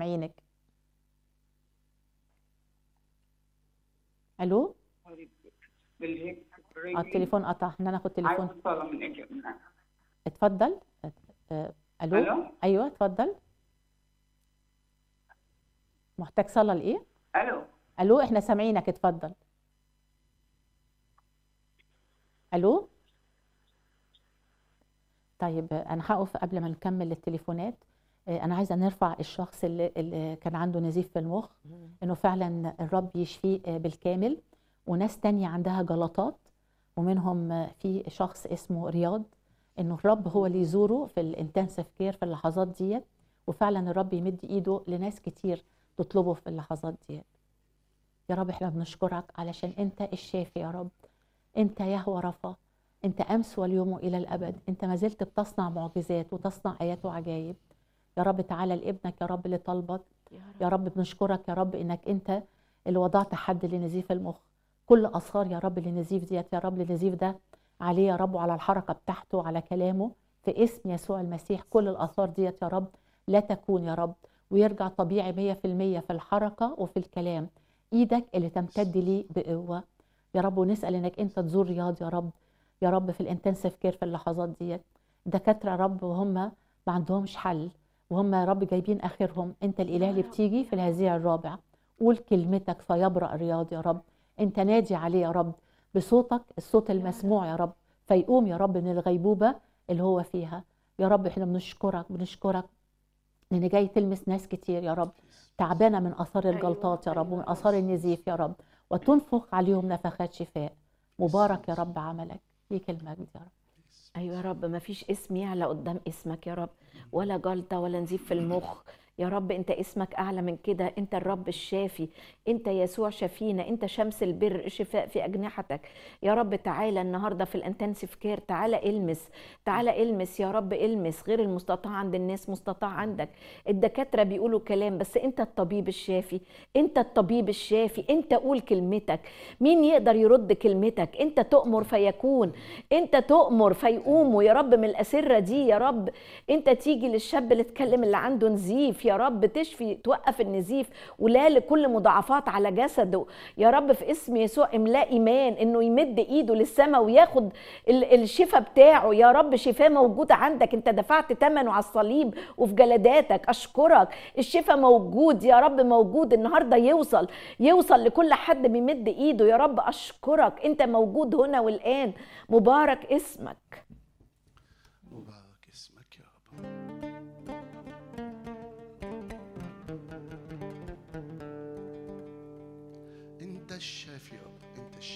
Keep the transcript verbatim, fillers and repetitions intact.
سامعينك. الو. اه التليفون قطع، احنا ناخد تليفون. عايز صلاة من اجل. اتفضل. اه، الو. الو. ايوه اتفضل. محتاج صلاة لايه؟ الو. الو احنا سامعينك، اتفضل. الو. طيب انا هقف قبل ما نكمل التليفونات. انا عايزه نرفع الشخص اللي, اللي كان عنده نزيف في المخ، انه فعلا الرب يشفيه بالكامل، وناس تانية عندها جلطات، ومنهم في شخص اسمه رياض، انه الرب هو اللي يزوره في الانتنسيف كير في اللحظات ديت، وفعلا الرب يمد ايده لناس كتير تطلبه في اللحظات ديت. يا رب احنا بنشكرك علشان انت الشافي يا رب، انت يهوى رفا، انت امس واليوم والى الابد، انت ما زلت بتصنع معجزات وتصنع ايات وعجائب. يا رب تعالى لابنك يا رب اللي طلبك، يا رب بنشكرك يا رب انك انت اللي وضعت حد لنزيف المخ. كل اثار يا رب لنزيف ديت، يا رب لنزيف ده عليه يا رب، وعلى الحركه بتاعته وعلى كلامه، في اسم يسوع المسيح كل الاثار ديت يا رب لا تكون يا رب، ويرجع طبيعي مية في المية في الحركه وفي الكلام. ايدك اللي تمتد لي بقوه يا رب، ونسال انك انت تزور رياض يا رب، يا رب في الانتنسيف كير في اللحظات ديت. دكاتره يا رب وهم ما عندهمش حل، وهم يا رب جايبين اخرهم، انت الاله اللي بتيجي في الهزيع الرابع. قول كلمتك فيبرأ رياض يا رب، انت نادي عليه يا رب بصوتك الصوت المسموع يا رب، فيقوم يا رب من الغيبوبه اللي هو فيها. يا رب احنا بنشكرك بنشكرك لان جاي تلمس ناس كتير يا رب، تعبانه من اثار الجلطات يا رب، ومن اثار النزيف يا رب، وتنفخ عليهم نفخات شفاء. مبارك يا رب عملك، ليك المجد يا رب. ايوه يا رب، ما فيش اسم يعلى قدام اسمك يا رب، ولا جلطه ولا نزيف في المخ يا رب، انت اسمك اعلى من كده، انت الرب الشافي، انت يسوع شفينا، انت شمس البر، شفاء في اجنحتك يا رب. تعالى النهارده في الانتنسيف كير، تعالى المس، تعالى المس يا رب، المس. غير المستطاع عند الناس مستطاع عندك. الدكاتره بيقولوا كلام، بس انت الطبيب الشافي، انت الطبيب الشافي، انت قول كلمتك. مين يقدر يرد كلمتك؟ انت تؤمر فيكون، انت تؤمر فيقوموا يا رب من الاسره دي يا رب. انت تيجي للشاب اللي اتكلم اللي عنده نزيف يا رب، تشفي، توقف النزيف ولا لكل مضاعفات على جسده يا رب، في اسم يسوع املاه ايمان انه يمد ايده للسماء وياخد الشفاء بتاعه يا رب. شفاء موجود عندك، انت دفعت ثمنه على الصليب وفي جلداتك. اشكرك، الشفاء موجود يا رب، موجود النهارده، يوصل يوصل لكل حد بيمد ايده يا رب. اشكرك، انت موجود هنا والان. مبارك اسمك، مبارك اسمك يا رب. انت الشافي يا رب، انت الشافي.